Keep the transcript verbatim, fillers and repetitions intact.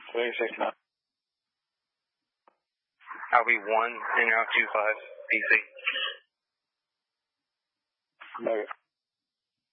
twenty-six nine. I'll be one, and I'll two five, P C. Negative.